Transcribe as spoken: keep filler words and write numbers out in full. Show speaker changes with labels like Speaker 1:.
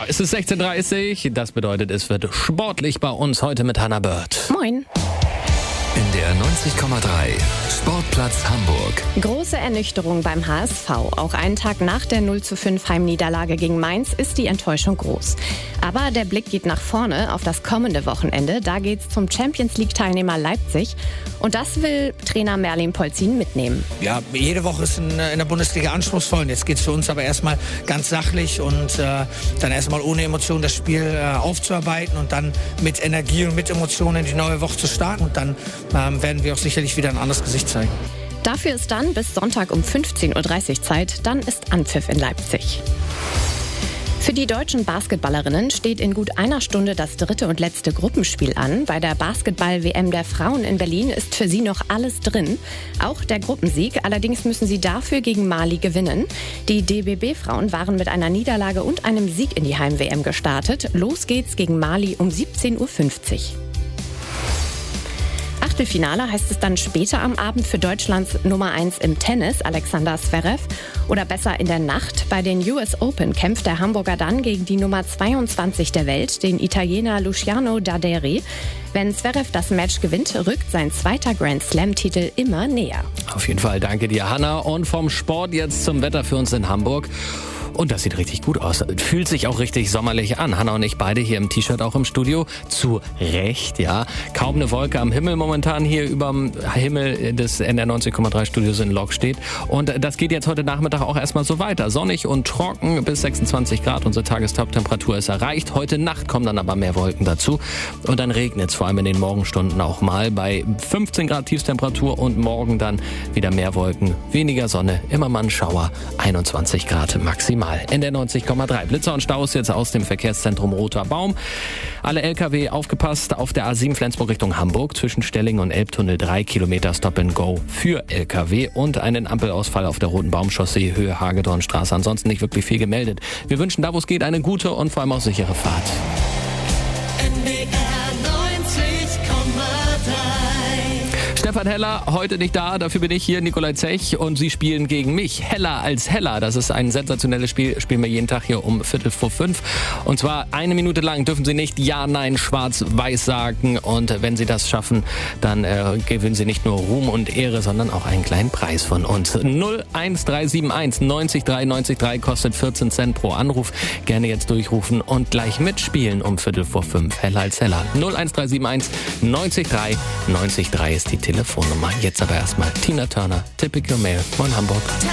Speaker 1: es ist sechzehn Uhr dreißig. Das bedeutet, es wird sportlich bei uns heute mit Hannah Bird.
Speaker 2: Moin.
Speaker 3: In der neunzig Komma drei Sportplatz Hamburg.
Speaker 2: Große Ernüchterung beim H S V. Auch einen Tag nach der null zu fünf Heimniederlage gegen Mainz ist die Enttäuschung groß. Aber der Blick geht nach vorne auf das kommende Wochenende. Da geht's zum Champions-League-Teilnehmer Leipzig. Und das will Trainer Merlin Polzin mitnehmen.
Speaker 4: Ja, jede Woche ist in, in der Bundesliga anspruchsvoll. Jetzt geht es für uns aber erstmal ganz sachlich und äh, dann erstmal ohne Emotionen das Spiel äh, aufzuarbeiten und dann mit Energie und mit Emotionen in die neue Woche zu starten. Und dann ähm, werden wir auch sicherlich wieder ein anderes Gesicht zeigen.
Speaker 2: Dafür ist dann bis Sonntag um fünfzehn Uhr dreißig Zeit. Dann ist Anpfiff in Leipzig. Für die deutschen Basketballerinnen steht in gut einer Stunde das dritte und letzte Gruppenspiel an. Bei der Basketball-W M der Frauen in Berlin ist für sie noch alles drin. Auch der Gruppensieg. Allerdings müssen sie dafür gegen Mali gewinnen. Die D B B-Frauen waren mit einer Niederlage und einem Sieg in die Heim-W M gestartet. Los geht's gegen Mali um siebzehn Uhr fünfzig. Achtelfinale heißt es dann später am Abend für Deutschlands Nummer eins im Tennis, Alexander Zverev. Oder besser in der Nacht. Bei den U S Open kämpft der Hamburger dann gegen die Nummer zweiundzwanzig der Welt, den Italiener Luciano Darderi. Wenn Zverev das Match gewinnt, rückt sein zweiter Grand Slam-Titel immer näher.
Speaker 1: Auf jeden Fall danke dir, Hannah. Und vom Sport jetzt zum Wetter für uns in Hamburg. Und das sieht richtig gut aus. Fühlt sich auch richtig sommerlich an. Hannah und ich beide hier im T-Shirt auch im Studio. Zu Recht, ja. Kaum eine Wolke am Himmel momentan hier überm Himmel des N R neunzig Komma drei Studios in Lok steht. Und das geht jetzt heute Nachmittag auch erstmal so weiter. Sonnig und trocken bis sechsundzwanzig Grad. Unsere Tagestoptemperatur ist erreicht. Heute Nacht kommen dann aber mehr Wolken dazu. Und dann regnet es vor allem in den Morgenstunden auch mal bei fünfzehn Grad Tiefstemperatur und morgen dann wieder mehr Wolken, weniger Sonne, immer mal ein Schauer, einundzwanzig Grad maximal. In der neunzig Komma drei. Blitzer und Staus jetzt aus dem Verkehrszentrum Roter Baum. Alle L K W aufgepasst auf der A sieben Flensburg Richtung Hamburg. Zwischen Stellingen und Elbtunnel drei Kilometer Stop and Go für L K W und einen Ampelausfall auf der Roten Baumchaussee Höhe Hagedornstraße. Ansonsten nicht wirklich viel gemeldet. Wir wünschen da, wo es geht, eine gute und vor allem auch sichere Fahrt. Stefan Heller, heute nicht da, dafür bin ich hier, Nikolai Zech, und Sie spielen gegen mich. Heller als Heller, das ist ein sensationelles Spiel, spielen wir jeden Tag hier um Viertel vor fünf. Und zwar eine Minute lang dürfen Sie nicht Ja, Nein, Schwarz, Weiß sagen. Und wenn Sie das schaffen, dann äh, gewinnen Sie nicht nur Ruhm und Ehre, sondern auch einen kleinen Preis von uns. null eins drei sieben eins neunzig drei neunzig drei kostet vierzehn Cent pro Anruf. Gerne jetzt durchrufen und gleich mitspielen um Viertel vor fünf. Heller als Heller. null eins drei sieben eins neunzig drei neunzig drei ist die Telefonnummer. Jetzt aber erstmal Tina Turner, Typical Male von Hamburg.